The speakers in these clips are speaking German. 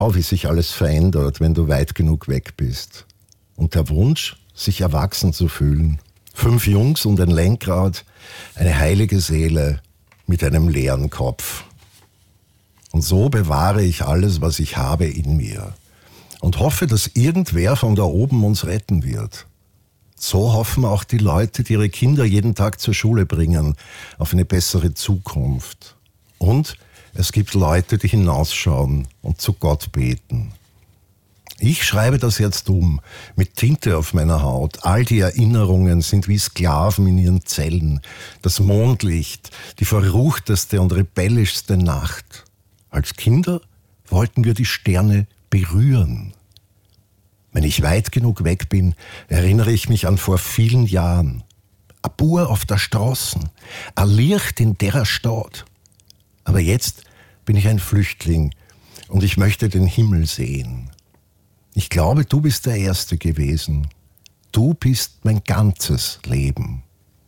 Schau, wie sich alles verändert, wenn du weit genug weg bist. Und der Wunsch, sich erwachsen zu fühlen. 5 Jungs und ein Lenkrad, eine heilige Seele mit einem leeren Kopf. Und so bewahre ich alles, was ich habe, in mir. Und hoffe, dass irgendwer von da oben uns retten wird. So hoffen auch die Leute, die ihre Kinder jeden Tag zur Schule bringen, auf eine bessere Zukunft. Und es gibt Leute, die hinausschauen und zu Gott beten. Ich schreibe das jetzt um, mit Tinte auf meiner Haut. All die Erinnerungen sind wie Sklaven in ihren Zellen. Das Mondlicht, die verruchteste und rebellischste Nacht. Als Kinder wollten wir die Sterne berühren. Wenn ich weit genug weg bin, erinnere ich mich an vor vielen Jahren. A Bur auf der Straßen, a Licht in der Stadt. Aber jetzt bin ich ein Flüchtling und ich möchte den Himmel sehen. Ich glaube, du bist der Erste gewesen. Du bist mein ganzes Leben.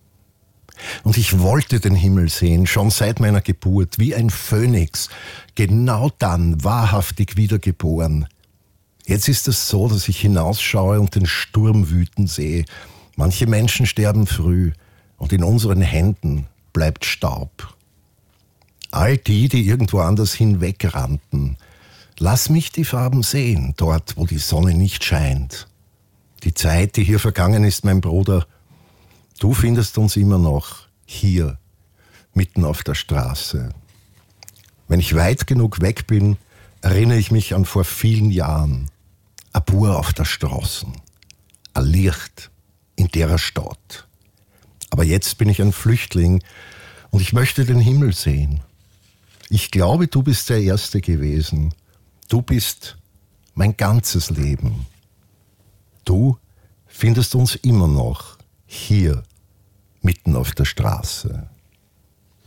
Und ich wollte den Himmel sehen, schon seit meiner Geburt, wie ein Phönix, genau dann wahrhaftig wiedergeboren. Jetzt ist es so, dass ich hinausschaue und den Sturm wüten sehe. Manche Menschen sterben früh und in unseren Händen bleibt Staub. All die, die irgendwo anders hinwegrannten, lass mich die Farben sehen, dort, wo die Sonne nicht scheint. Die Zeit, die hier vergangen ist, mein Bruder, du findest uns immer noch hier, mitten auf der Straße. Wenn ich weit genug weg bin, erinnere ich mich an vor vielen Jahren. A Bur auf der Straßen, a Licht in der Stadt. Aber jetzt bin ich ein Flüchtling und ich möchte den Himmel sehen. Ich glaube, du bist der Erste gewesen. Du bist mein ganzes Leben. Du findest uns immer noch hier, mitten auf der Straße.